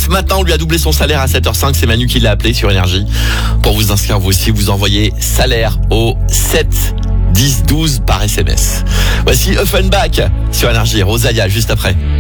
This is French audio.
Ce matin, on lui a doublé son salaire à 7h05. C'est Manu qui l'a appelé sur Énergie. Pour vous inscrire, vous aussi, vous envoyez salaire au 7 10 12 par SMS. Voici Offenbach sur Énergie. Rosalia, juste après.